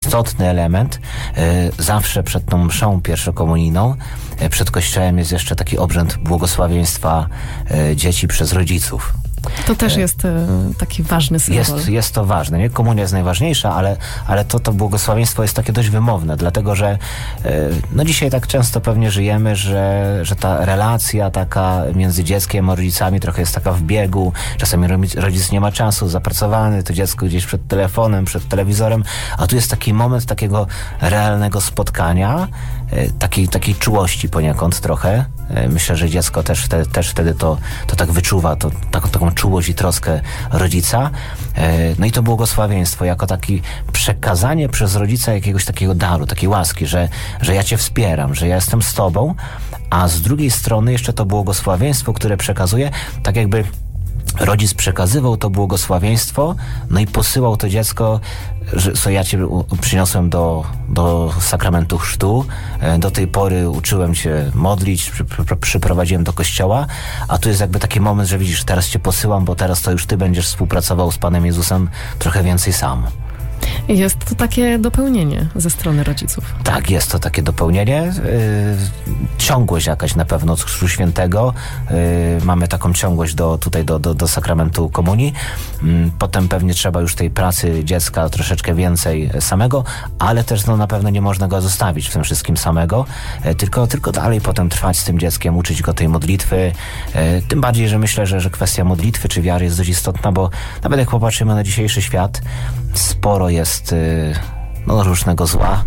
istotny element. Zawsze przed tą mszą pierwszokomunijną, przed kościołem jest jeszcze taki obrzęd błogosławieństwa dzieci przez rodziców. To też jest taki ważny symbol. Jest to ważne. Nie? Komunia jest najważniejsza, ale to błogosławieństwo jest takie dość wymowne, dlatego że no dzisiaj tak często pewnie żyjemy, że ta relacja taka między dzieckiem a rodzicami trochę jest taka w biegu. Czasami rodzic nie ma czasu, zapracowany, to dziecko gdzieś przed telefonem, przed telewizorem, a tu jest taki moment takiego realnego spotkania, takiej czułości poniekąd trochę. Myślę, że dziecko też wtedy to tak wyczuwa, taką czułość i troskę rodzica. No i to błogosławieństwo jako takie przekazanie przez rodzica jakiegoś takiego daru, takiej łaski, że ja cię wspieram, że ja jestem z tobą, a z drugiej strony jeszcze to błogosławieństwo, które przekazuje, tak jakby rodzic przekazywał to błogosławieństwo, no i posyłał to dziecko, że ja cię przyniosłem do sakramentu chrztu, do tej pory uczyłem cię modlić, przyprowadziłem do kościoła, a tu jest jakby taki moment, że widzisz, teraz cię posyłam, bo teraz to już ty będziesz współpracował z Panem Jezusem trochę więcej sam. Jest to takie dopełnienie ze strony rodziców. Tak, jest to takie dopełnienie. Ciągłość jakaś na pewno od Chrztu Świętego. Mamy taką ciągłość do sakramentu komunii. Potem pewnie trzeba już tej pracy dziecka troszeczkę więcej samego, ale też na pewno nie można go zostawić w tym wszystkim samego, tylko dalej potem trwać z tym dzieckiem, uczyć go tej modlitwy. Tym bardziej, że myślę, że kwestia modlitwy czy wiary jest dość istotna, bo nawet jak popatrzymy na dzisiejszy świat, sporo jest różnego zła,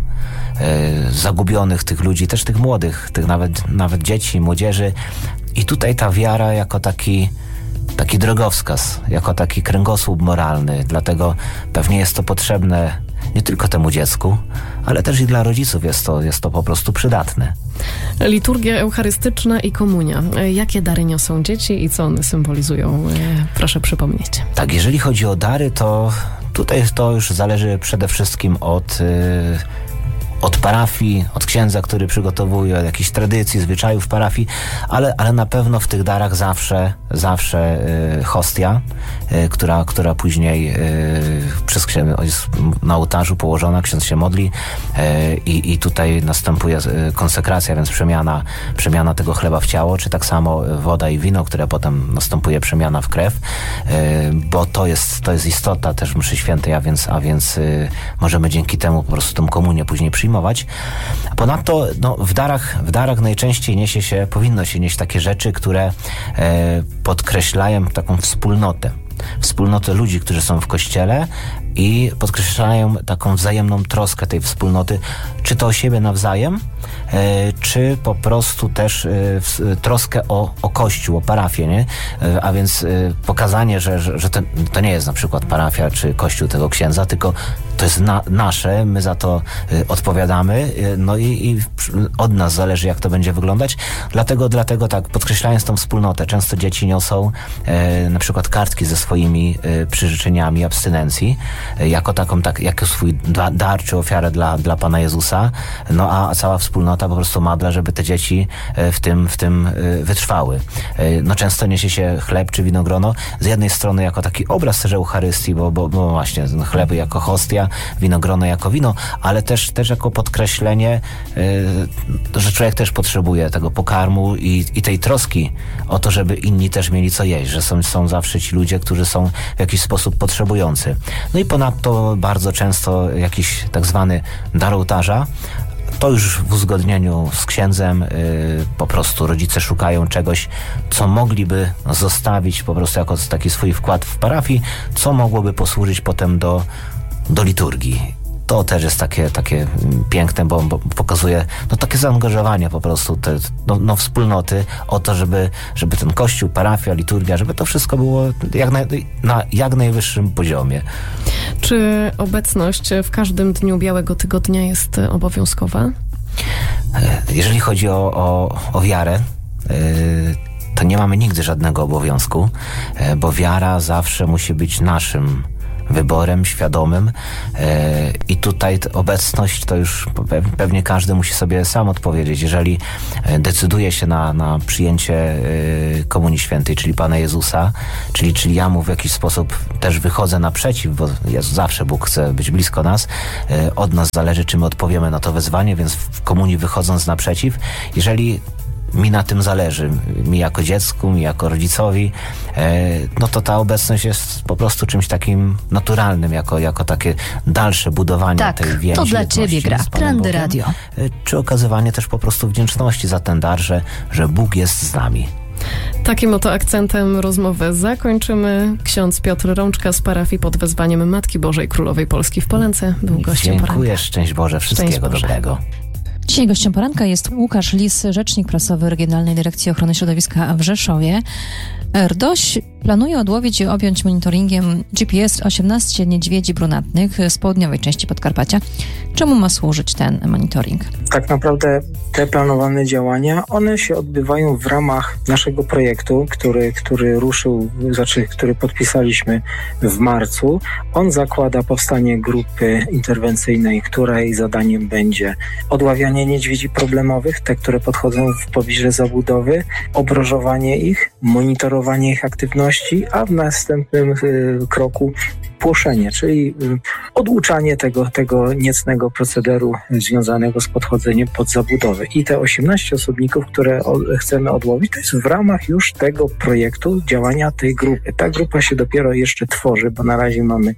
zagubionych tych ludzi, też tych młodych, tych nawet dzieci, młodzieży. I tutaj ta wiara jako taki drogowskaz, jako taki kręgosłup moralny. Dlatego pewnie jest to potrzebne nie tylko temu dziecku, ale też i dla rodziców jest to po prostu przydatne. Liturgia eucharystyczna i komunia. Jakie dary niosą dzieci i co one symbolizują? Proszę przypomnieć. Tak, jeżeli chodzi o dary, to tutaj to już zależy przede wszystkim od parafii, od księdza, który przygotowuje, od jakichś tradycji, zwyczajów parafii, ale na pewno w tych darach zawsze hostia, która później przez księdza jest na ołtarzu położona, ksiądz się modli i tutaj następuje konsekracja, więc przemiana tego chleba w ciało, czy tak samo woda i wino, które potem następuje przemiana w krew, bo to jest istota też mszy świętej, a więc możemy dzięki temu po prostu tą komunię później przyjmować. Ponadto w darach najczęściej powinno się nieść takie rzeczy, które podkreślają taką wspólnotę ludzi, którzy są w kościele i podkreślają taką wzajemną troskę tej wspólnoty, czy to o siebie nawzajem, czy po prostu też troskę o Kościół, o parafię, nie? A więc pokazanie, że to nie jest na przykład parafia czy Kościół tego księdza, tylko to jest nasze, my za to odpowiadamy, no i od nas zależy, jak to będzie wyglądać. Dlatego tak, podkreślając tą wspólnotę, często dzieci niosą na przykład kartki ze swoimi przyrzeczeniami abstynencji, jako swój dar czy ofiarę dla Pana Jezusa, no a cała wspólnota po prostu madla, żeby te dzieci w tym wytrwały. No często niesie się chleb czy winogrono, z jednej strony jako taki obraz też Eucharystii, bo właśnie chleb jako hostia, winogrono jako wino, ale też jako podkreślenie, że człowiek też potrzebuje tego pokarmu i tej troski o to, żeby inni też mieli co jeść, że są zawsze ci ludzie, którzy są w jakiś sposób potrzebujący. No i ponadto bardzo często jakiś tak zwany dar ołtarza. To już w uzgodnieniu z księdzem po prostu rodzice szukają czegoś, co mogliby zostawić po prostu jako taki swój wkład w parafii, co mogłoby posłużyć potem do liturgii. To też jest takie piękne, bo pokazuje takie zaangażowanie po prostu wspólnoty o to, żeby ten kościół, parafia, liturgia, żeby to wszystko było na jak najwyższym poziomie. Czy obecność w każdym dniu Białego Tygodnia jest obowiązkowa? Jeżeli chodzi o wiarę, to nie mamy nigdy żadnego obowiązku, bo wiara zawsze musi być wyborem świadomym i tutaj obecność to już pewnie każdy musi sobie sam odpowiedzieć. Jeżeli decyduje się na przyjęcie Komunii Świętej, czyli Pana Jezusa, czyli ja mu w jakiś sposób też wychodzę naprzeciw, bo zawsze Bóg chce być blisko nas, od nas zależy, czy my odpowiemy na to wezwanie, więc w komunii wychodząc naprzeciw, jeżeli mi na tym zależy, mi jako dziecku, mi jako rodzicowi, no to ta obecność jest po prostu czymś takim naturalnym, jako takie dalsze budowanie tej więzi. To dla Ciebie gra Trendy Radio. Czy okazywanie też po prostu wdzięczności za ten dar, że Bóg jest z nami. Takim oto akcentem rozmowę zakończymy. Ksiądz Piotr Rączka z parafii pod wezwaniem Matki Bożej Królowej Polski w Polence był gościem poranka. Dziękuję, szczęść Boże, wszystkiego dobrego. Dzisiaj gościem poranka jest Łukasz Lis, rzecznik prasowy Regionalnej Dyrekcji Ochrony Środowiska w Rzeszowie. RDOŚ planuje odłowić i objąć monitoringiem GPS 18 niedźwiedzi brunatnych z południowej części Podkarpacia. Czemu ma służyć ten monitoring? Tak naprawdę te planowane działania, one się odbywają w ramach naszego projektu, który ruszył, który podpisaliśmy w marcu. On zakłada powstanie grupy interwencyjnej, której zadaniem będzie odławianie niedźwiedzi problemowych, te, które podchodzą w pobliże zabudowy, obrożowanie ich, monitorowanie ich aktywności, a w następnym kroku płoszenie, czyli oduczanie tego niecnego procederu związanego z podchodzeniem pod zabudowę. I te 18 osobników, które chcemy odłowić, to jest w ramach już tego projektu działania tej grupy. Ta grupa się dopiero jeszcze tworzy, bo na razie mamy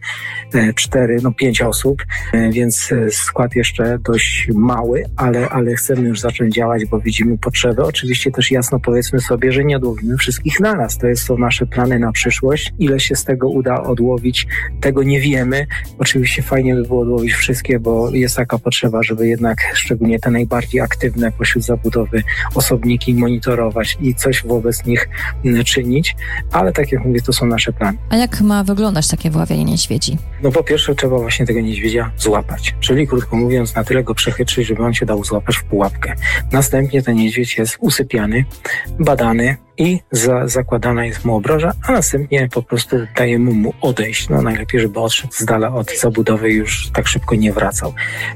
5 osób, więc skład jeszcze dość mały, ale chcemy już zacząć działać, bo widzimy potrzebę. Oczywiście też jasno powiedzmy sobie, że nie odłowimy wszystkich naraz. To są nasze plany na przyszłość. Ile się z tego uda odłowić, tego nie wiemy. Oczywiście fajnie by było odłowić wszystkie, bo jest taka potrzeba, żeby jednak szczególnie te najbardziej aktywne pośród zabudowy osobniki monitorować i coś wobec nich czynić, ale tak jak mówię, to są nasze plany. A jak ma wyglądać takie wyławianie niedźwiedzi? No po pierwsze trzeba właśnie tego niedźwiedzia złapać, czyli krótko mówiąc na tyle go przechytrzyć, żeby on się dał złapać w pułapkę. Następnie ten niedźwiedź jest usypiany, badany i zakładana jest mu obroża, a następnie po prostu dajemy mu odejść. No najlepiej, żeby odszedł z dala od zabudowy i już tak szybko nie wracał.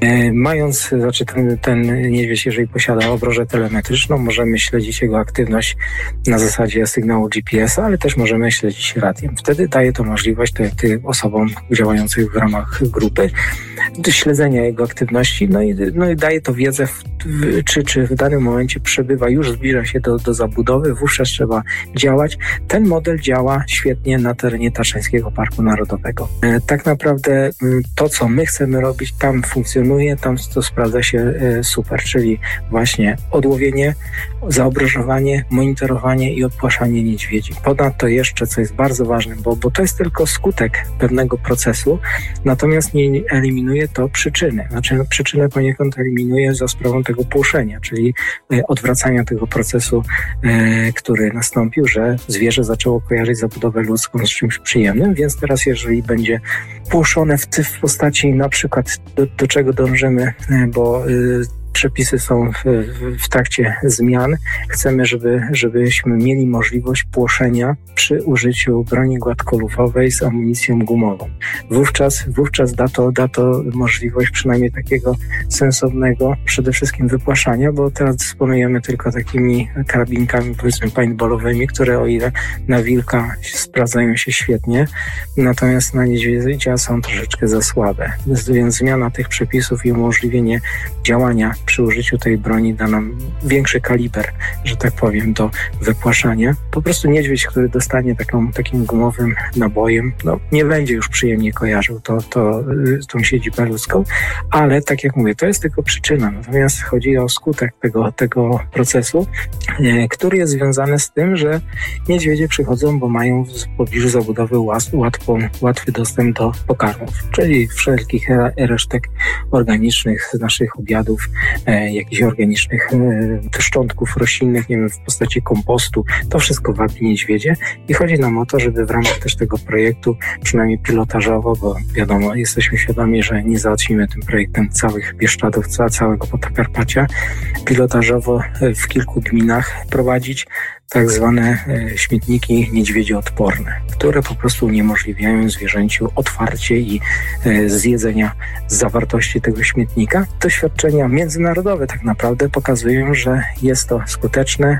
Ten niedźwiedź, jeżeli posiada obrożę telemetryczną, możemy śledzić jego aktywność na zasadzie sygnału GPS-a, ale też możemy śledzić radiem. Wtedy daje to możliwość tym osobom działającym w ramach grupy śledzenia jego aktywności, no i daje to wiedzę, czy w danym momencie przebywa, już zbliża się do zabudowy, wówczas trzeba działać. Ten model działa świetnie na terenie Tatrzańskiego Parku Narodowego. Tak naprawdę to, co my chcemy robić, tam funkcjonuje, tam to sprawdza się super, czyli właśnie odłowienie, zaobrożowanie, monitorowanie i odpłaszanie niedźwiedzi. Ponadto jeszcze, co jest bardzo ważne, bo to jest tylko skutek pewnego procesu, natomiast nie eliminuje to przyczyny. Znaczy przyczynę poniekąd eliminuje za sprawą tego płoszenia, czyli odwracania tego procesu, który nastąpił, że zwierzę zaczęło kojarzyć zabudowę ludzką z czymś przyjemnym, więc teraz jeżeli będzie płoszone w postaci na przykład do czego dążymy, bo przepisy są w trakcie zmian. Chcemy, żebyśmy mieli możliwość płoszenia przy użyciu broni gładkolufowej z amunicją gumową. Wówczas da to możliwość przynajmniej takiego sensownego przede wszystkim wypłaszania, bo teraz dysponujemy tylko takimi karabinkami, powiedzmy paintballowymi, które o ile na wilka sprawdzają się świetnie, natomiast na niedźwiedzia są troszeczkę za słabe. Więc zmiana tych przepisów i umożliwienie działania przy użyciu tej broni da nam większy kaliber, że tak powiem, do wypłaszania. Po prostu niedźwiedź, który dostanie takim gumowym nabojem, nie będzie już przyjemnie kojarzył tą siedzibę ludzką, ale tak jak mówię, to jest tylko przyczyna. Natomiast chodzi o skutek tego procesu, który jest związany z tym, że niedźwiedzie przychodzą, bo mają w pobliżu zabudowy łatwy dostęp do pokarmów, czyli wszelkich resztek organicznych z naszych obiadów, jakichś organicznych szczątków roślinnych, nie wiem, w postaci kompostu. To wszystko wabi niedźwiedzie i chodzi nam o to, żeby w ramach też tego projektu, przynajmniej pilotażowo, bo wiadomo, jesteśmy świadomi, że nie załatwimy tym projektem całych Bieszczadów, całego Podkarpacia, pilotażowo w kilku gminach prowadzić tak zwane śmietniki niedźwiedzioodporne, które po prostu uniemożliwiają zwierzęciu otwarcie i zjedzenia zawartości tego śmietnika. Doświadczenia międzynarodowe tak naprawdę pokazują, że jest to skuteczne,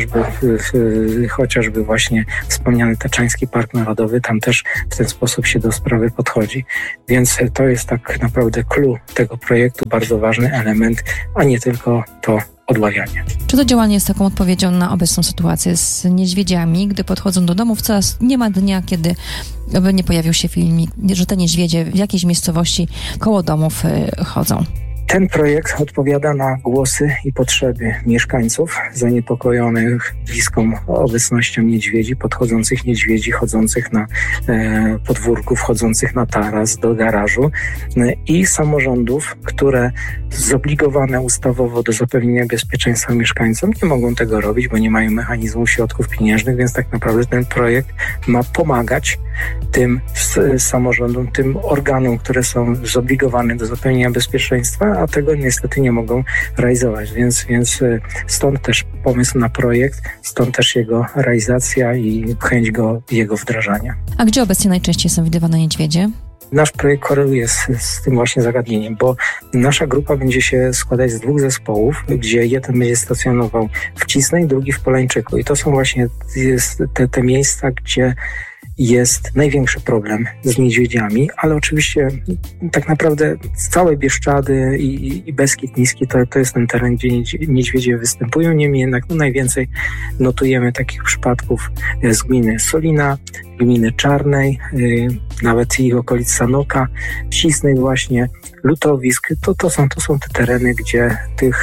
chociażby właśnie wspomniany Taczański Park Narodowy, tam też w ten sposób się do sprawy podchodzi. Więc to jest tak naprawdę clue tego projektu, bardzo ważny element, a nie tylko to odławianie. Czy to działanie jest taką odpowiedzią na obecną sytuację z niedźwiedziami, gdy podchodzą do domów? Coraz nie ma dnia, kiedy by nie pojawił się filmik, że te niedźwiedzie w jakiejś miejscowości koło domów chodzą. Ten projekt odpowiada na głosy i potrzeby mieszkańców zaniepokojonych bliską obecnością niedźwiedzi, podchodzących niedźwiedzi, chodzących na podwórku, wchodzących na taras, do garażu i samorządów, które zobligowane ustawowo do zapewnienia bezpieczeństwa mieszkańcom nie mogą tego robić, bo nie mają mechanizmów, środków pieniężnych, więc tak naprawdę ten projekt ma pomagać tym samorządom, tym organom, które są zobligowane do zapewnienia bezpieczeństwa, a tego niestety nie mogą realizować. Więc stąd też pomysł na projekt, stąd też jego realizacja i chęć jego wdrażania. A gdzie obecnie najczęściej są widywane niedźwiedzie? Nasz projekt koreluje z tym właśnie zagadnieniem, bo nasza grupa będzie się składać z 2 zespołów, gdzie jeden będzie stacjonował w Cisnej, drugi w Polańczyku. I to są właśnie te miejsca, gdzie jest największy problem z niedźwiedziami, ale oczywiście tak naprawdę całe Bieszczady i Beskid Niski to jest ten teren, gdzie niedźwiedzie występują. Niemniej jednak najwięcej notujemy takich przypadków z gminy Solina, gminy Czarnej, nawet i okolic Sanoka, Cisnej właśnie, Lutowisk. To są te tereny, gdzie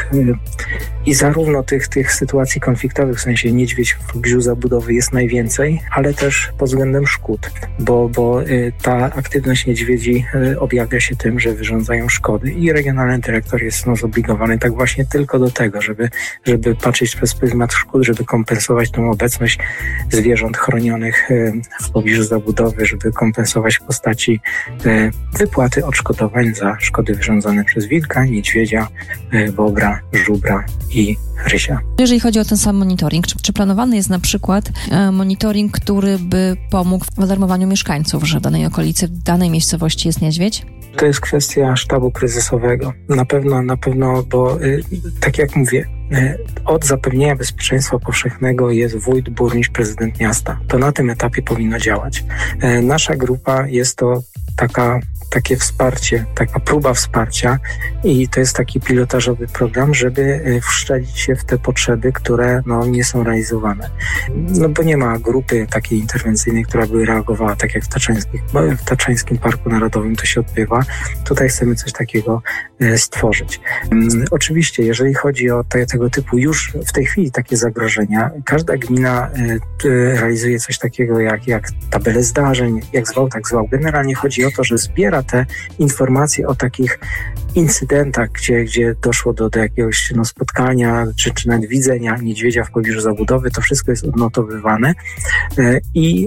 i zarówno tych sytuacji konfliktowych, w sensie niedźwiedź w pobliżu zabudowy jest najwięcej, ale też pod względem szkód, bo ta aktywność niedźwiedzi objawia się tym, że wyrządzają szkody i regionalny dyrektor jest zobligowany tak właśnie tylko do tego, żeby patrzeć przez pryzmat szkód, żeby kompensować tą obecność zwierząt chronionych w pobliżu zabudowy, żeby kompensować w postaci wypłaty odszkodowań za szkody wyrządzone przez wilka, niedźwiedzia, bobra, żubra i rysia. Jeżeli chodzi o ten sam monitoring, czy planowany jest na przykład monitoring, który by pomógł w alarmowaniu mieszkańców, że w danej okolicy, w danej miejscowości jest niedźwiedź? To jest kwestia sztabu kryzysowego. Na pewno, bo tak jak mówię, od zapewnienia bezpieczeństwa powszechnego jest wójt, burmistrz, prezydent miasta. To na tym etapie powinno działać. Nasza grupa jest to takie wsparcie, taka próba wsparcia i to jest taki pilotażowy program, żeby wszczelić się w te potrzeby, które nie są realizowane. Bo nie ma grupy takiej interwencyjnej, która by reagowała tak jak w Taczańskim Parku Narodowym to się odbywa. Tutaj chcemy coś takiego stworzyć. Oczywiście, jeżeli chodzi o tego typu już w tej chwili takie zagrożenia, każda gmina realizuje coś takiego jak tabelę zdarzeń, jak zwał, tak zwał. Generalnie chodzi o to, że zbiera te informacje o takich incydentach, gdzie doszło do jakiegoś spotkania, czy nawet widzenia niedźwiedzia w pobliżu zabudowy, to wszystko jest odnotowywane i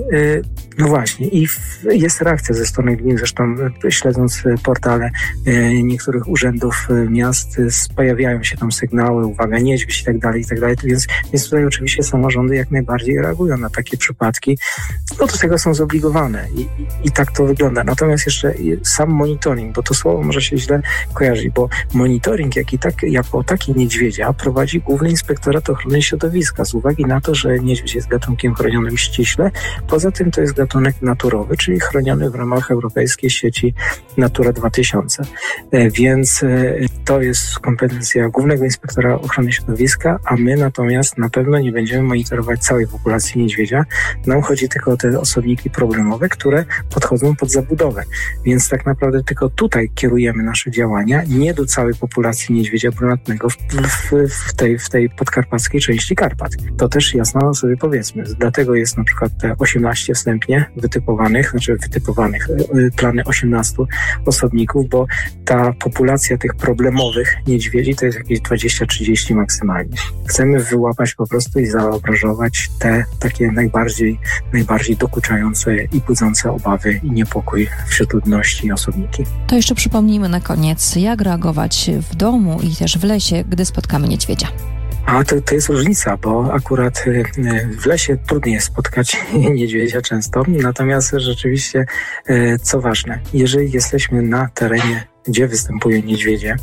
jest reakcja ze strony gmin, zresztą śledząc portale niektórych urzędów miast pojawiają się tam sygnały, uwaga, niedźwiedź i tak dalej, więc tutaj oczywiście samorządy jak najbardziej reagują na takie przypadki, do tego są zobligowane i tak to wygląda. Natomiast jeszcze sam monitoring, bo to słowo może się źle kojarzyć, bo monitoring jako taki niedźwiedzia prowadzi Główny Inspektorat Ochrony Środowiska z uwagi na to, że niedźwiedź jest gatunkiem chronionym ściśle. Poza tym to jest gatunek naturowy, czyli chroniony w ramach europejskiej sieci Natura 2000. Więc to jest kompetencja Głównego Inspektora Ochrony Środowiska, a my natomiast na pewno nie będziemy monitorować całej populacji niedźwiedzia. Nam chodzi tylko o te osobniki problemowe, które podchodzą pod zabudowę. Więc tak naprawdę tylko tutaj kierujemy nasze działania, nie do całej populacji niedźwiedzia brunatnego w tej podkarpackiej części Karpat. To też jasno sobie powiedzmy. Dlatego jest na przykład te 18 wstępnie wytypowanych plany 18 osobników, bo ta populacja tych problemowych niedźwiedzi to jest jakieś 20-30 maksymalnie. Chcemy wyłapać po prostu i zaobrażować te takie najbardziej dokuczające i budzące obawy i niepokój wśród ludności i osobniki. To jeszcze przypomnijmy na koniec, jak reagować w domu i też w lesie, gdy spotkamy niedźwiedzia. A to jest różnica, bo akurat w lesie trudniej jest spotkać niedźwiedzia często, natomiast rzeczywiście, co ważne, jeżeli jesteśmy na terenie, gdzie występują niedźwiedzie,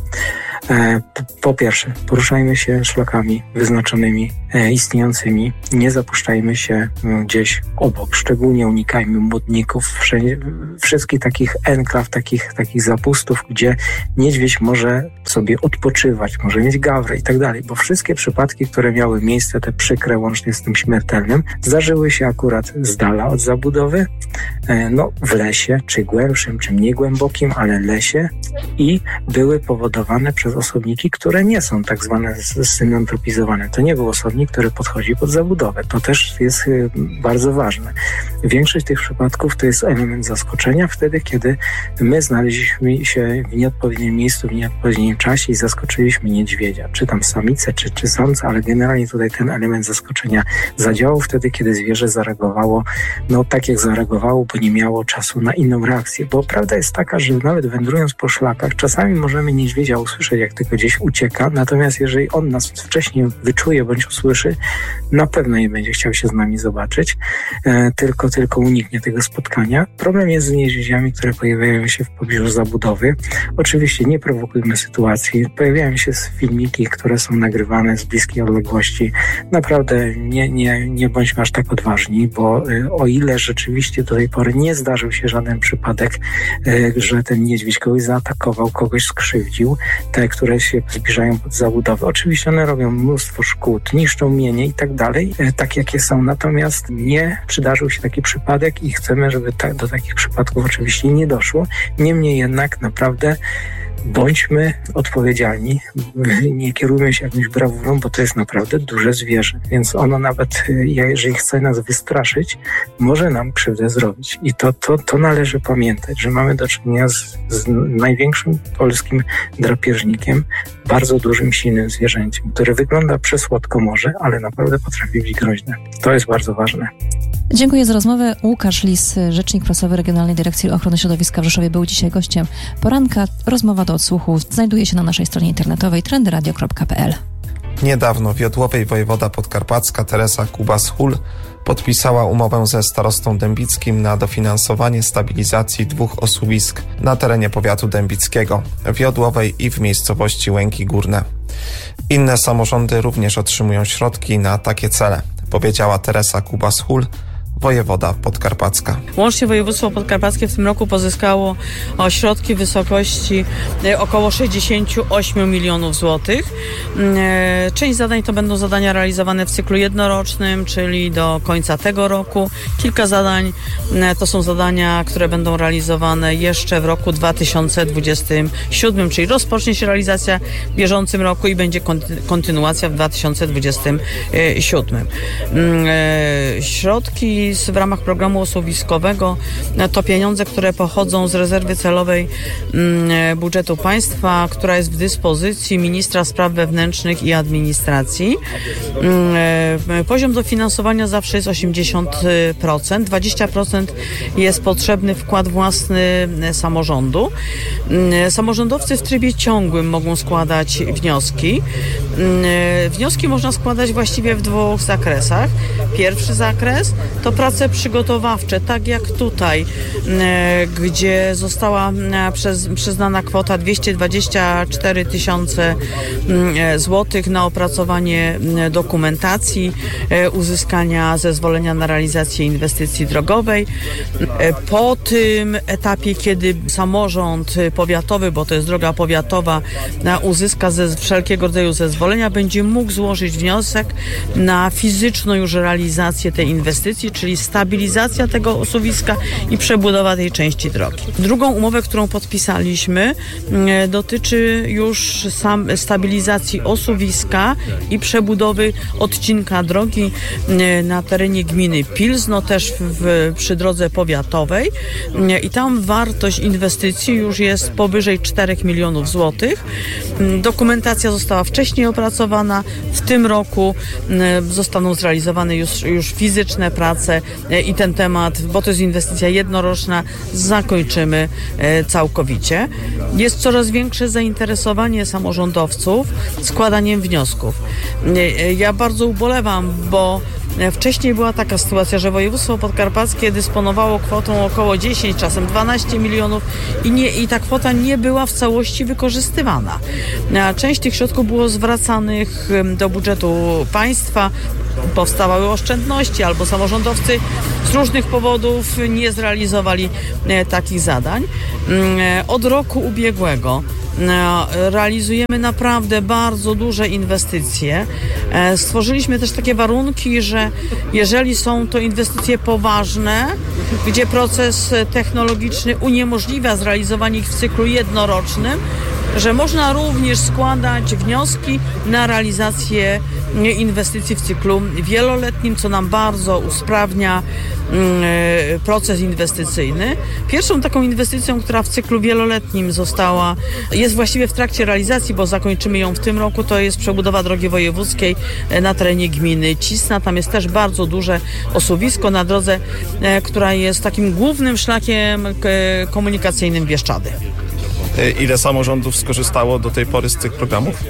po pierwsze, poruszajmy się szlakami wyznaczonymi, istniejącymi, nie zapuszczajmy się gdzieś obok, szczególnie unikajmy młodników, wszystkich takich enklaw, takich zapustów, gdzie niedźwiedź może sobie odpoczywać, może mieć gawrę i tak dalej, bo wszystkie przypadki, które miały miejsce, te przykre, łącznie z tym śmiertelnym, zdarzyły się akurat z dala od zabudowy, w lesie, czy głębszym, czy mniej głębokim, ale lesie, i były powodowane przez osobniki, które nie są tak zwane synantropizowane. To nie był osobnik, który podchodzi pod zabudowę. To też jest bardzo ważne. Większość tych przypadków to jest element zaskoczenia wtedy, kiedy my znaleźliśmy się w nieodpowiednim miejscu, w nieodpowiednim czasie i zaskoczyliśmy niedźwiedzia. Czy tam samicę, czy samca, ale generalnie tutaj ten element zaskoczenia zadziałał wtedy, kiedy zwierzę zareagowało, tak jak zareagowało, bo nie miało czasu na inną reakcję. Bo prawda jest taka, że nawet wędrując po szlakach, czasami możemy niedźwiedzia usłyszeć, jak tylko gdzieś ucieka, natomiast jeżeli on nas wcześniej wyczuje bądź usłyszy, na pewno nie będzie chciał się z nami zobaczyć, tylko uniknie tego spotkania. Problem jest z niedźwiedziami, które pojawiają się w pobliżu zabudowy. Oczywiście nie prowokujmy sytuacji. Pojawiają się filmiki, które są nagrywane z bliskiej odległości. Naprawdę nie bądźmy aż tak odważni, bo o ile rzeczywiście do tej pory nie zdarzył się żaden przypadek, że ten niedźwiedź kogoś zaatakował, kogoś skrzywdził, te, które się zbliżają pod zabudowę. Oczywiście one robią mnóstwo szkód, niszczą mienie i tak dalej, tak jakie są. Natomiast nie przydarzył się taki przypadek i chcemy, żeby do takich przypadków oczywiście nie doszło. Niemniej jednak naprawdę bądźmy odpowiedzialni, nie kierujmy się jakąś brawurą, bo to jest naprawdę duże zwierzę, więc ono nawet, jeżeli chce nas wystraszyć, może nam krzywdę zrobić. I to należy pamiętać, że mamy do czynienia z największym polskim drapieżnikiem, bardzo dużym, silnym zwierzęciem, które wygląda przesłodko może, ale naprawdę potrafi być groźne. To jest bardzo ważne. Dziękuję za rozmowę. Łukasz Lis, rzecznik prasowy Regionalnej Dyrekcji Ochrony Środowiska w Rzeszowie, był dzisiaj gościem poranka. Rozmowa do odsłuchu znajduje się na naszej stronie internetowej trendyradio.pl. Niedawno w Jodłowej wojewoda podkarpacka Teresa Kubas-Hul podpisała umowę ze starostą dębickim na dofinansowanie stabilizacji 2 osuwisk na terenie powiatu dębickiego, w Jodłowej i w miejscowości Łęki Górne. Inne samorządy również otrzymują środki na takie cele, powiedziała Teresa Kubas-Hul, wojewoda podkarpacka. Łącznie województwo podkarpackie w tym roku pozyskało środki w wysokości około 68 milionów złotych. Część zadań to będą zadania realizowane w cyklu jednorocznym, czyli do końca tego roku. Kilka zadań to są zadania, które będą realizowane jeszcze w roku 2027, czyli rozpocznie się realizacja w bieżącym roku i będzie kontynuacja w 2027. Środki w ramach programu osuwiskowego to pieniądze, które pochodzą z rezerwy celowej budżetu państwa, która jest w dyspozycji ministra spraw wewnętrznych i administracji. Poziom dofinansowania zawsze jest 80%, 20% jest potrzebny wkład własny samorządu. Samorządowcy w trybie ciągłym mogą składać wnioski. Wnioski można składać właściwie w 2 zakresach. Pierwszy zakres to prace przygotowawcze, tak jak tutaj, gdzie została przyznana kwota 224 tysiące złotych na opracowanie dokumentacji, uzyskania zezwolenia na realizację inwestycji drogowej. Po tym etapie, kiedy samorząd powiatowy, bo to jest droga powiatowa, uzyska wszelkiego rodzaju zezwolenia, będzie mógł złożyć wniosek na fizyczną już realizację tej inwestycji, czyli stabilizacja tego osuwiska i przebudowa tej części drogi. Drugą umowę, którą podpisaliśmy, dotyczy już stabilizacji osuwiska i przebudowy odcinka drogi na terenie gminy Pilzno, też przy drodze powiatowej, i tam wartość inwestycji już jest powyżej 4 milionów złotych. Dokumentacja została wcześniej opracowana. W tym roku zostaną zrealizowane już fizyczne prace pracę i ten temat, bo to jest inwestycja jednoroczna, zakończymy całkowicie. Jest coraz większe zainteresowanie samorządowców składaniem wniosków. Ja bardzo ubolewam, bo wcześniej była taka sytuacja, że województwo podkarpackie dysponowało kwotą około 10, czasem 12 milionów i ta kwota nie była w całości wykorzystywana. Część tych środków było zwracanych do budżetu państwa, powstawały oszczędności albo samorządowcy z różnych powodów nie zrealizowali takich zadań. Od roku ubiegłego realizujemy naprawdę bardzo duże inwestycje. Stworzyliśmy też takie warunki, że jeżeli są to inwestycje poważne, gdzie proces technologiczny uniemożliwia zrealizowanie ich w cyklu jednorocznym, że można również składać wnioski na realizację inwestycji w cyklu wieloletnim, co nam bardzo usprawnia proces inwestycyjny. Pierwszą taką inwestycją, która w cyklu wieloletnim jest właściwie w trakcie realizacji, bo zakończymy ją w tym roku, to jest przebudowa drogi wojewódzkiej na terenie gminy Cisna. Tam jest też bardzo duże osuwisko na drodze, która jest takim głównym szlakiem komunikacyjnym Bieszczady. Ile samorządów skorzystało do tej pory z tych programów?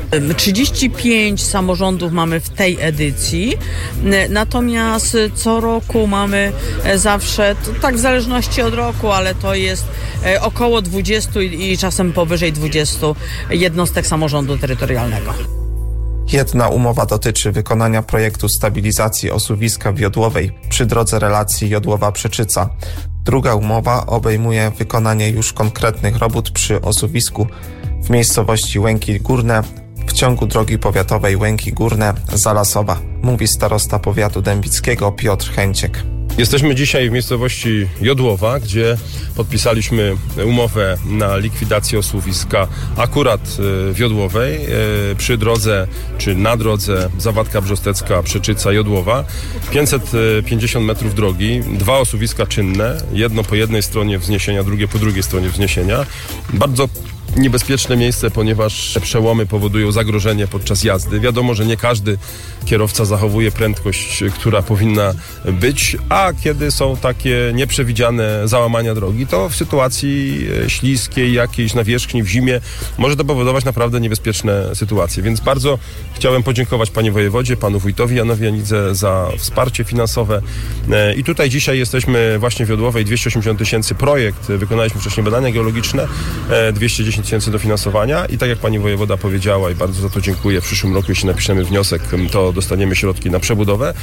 35 samorządów mamy w tej edycji, natomiast co roku mamy zawsze, to tak w zależności od roku, ale to jest około 20 i czasem powyżej 20 jednostek samorządu terytorialnego. Jedna umowa dotyczy wykonania projektu stabilizacji osuwiska Wiodłowej przy drodze relacji Jodłowa-Przeczyca. Druga umowa obejmuje wykonanie już konkretnych robót przy osuwisku w miejscowości Łęki Górne w ciągu drogi powiatowej Łęki Górne-Zalasowa, mówi starosta powiatu dębickiego Piotr Chęciek. Jesteśmy dzisiaj w miejscowości Jodłowa, gdzie podpisaliśmy umowę na likwidację osuwiska akurat w Jodłowej przy drodze, czy na drodze Zawadka Brzostecka, Przeczyca, Jodłowa. 550 metrów drogi, 2 osuwiska czynne, jedno po jednej stronie wzniesienia, drugie po drugiej stronie wzniesienia. Bardzo niebezpieczne miejsce, ponieważ przełomy powodują zagrożenie podczas jazdy. Wiadomo, że nie każdy kierowca zachowuje prędkość, która powinna być, a kiedy są takie nieprzewidziane załamania drogi, to w sytuacji śliskiej, jakiejś nawierzchni w zimie może to powodować naprawdę niebezpieczne sytuacje. Więc bardzo chciałem podziękować panie wojewodzie, panu wójtowi Janowi Janidze za wsparcie finansowe. I tutaj dzisiaj jesteśmy właśnie w Jodłowej, 280 tysięcy projekt, wykonaliśmy wcześniej badania geologiczne, 210 tysięcy dofinansowania i tak jak pani wojewoda powiedziała i bardzo za to dziękuję, w przyszłym roku jeśli napiszemy wniosek, to dostaniemy środki na przebudowę,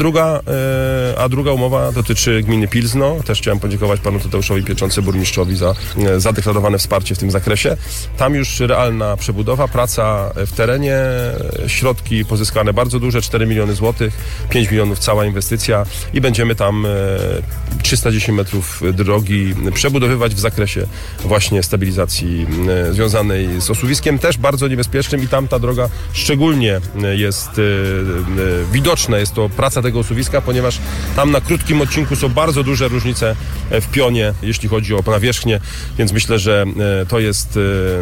a druga umowa dotyczy gminy Pilzno. Też chciałem podziękować panu Tadeuszowi Pieczące, burmistrzowi za zadeklarowane wsparcie w tym zakresie. Tam już realna przebudowa, praca w terenie, środki pozyskane bardzo duże, 4 miliony złotych, 5 milionów cała inwestycja i będziemy tam 310 metrów drogi przebudowywać w zakresie właśnie stabilizacji związanej z osuwiskiem, też bardzo niebezpiecznym i tam ta droga szczególnie jest widoczna, jest to praca tego osuwiska, ponieważ tam na krótkim odcinku są bardzo duże różnice w pionie, jeśli chodzi o nawierzchnię, więc myślę, że to jest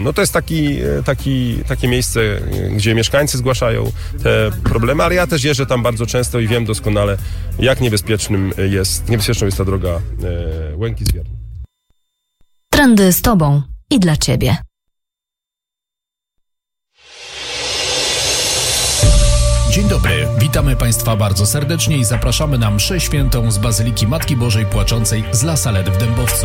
takie miejsce, gdzie mieszkańcy zgłaszają te problemy, ale ja też jeżdżę tam bardzo często i wiem doskonale, jak niebezpieczną jest ta droga Łęki-Zwierno. Trendy z tobą i dla ciebie. Dzień dobry, witamy Państwa bardzo serdecznie i zapraszamy na mszę świętą z Bazyliki Matki Bożej Płaczącej z La Salette w Dębowcu.